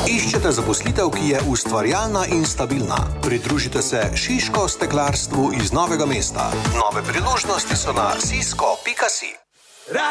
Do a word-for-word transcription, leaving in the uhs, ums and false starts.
Iščete zaposlitev, ki je ustvarjalna in stabilna? Pridružite se Šiško steklarstvu iz Novega mesta. Nove priložnosti so na sisko pika si.